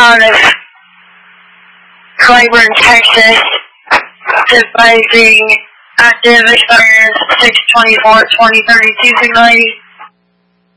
out of Clyburn, Texas, advising active expires 6/24/2032 signal 80.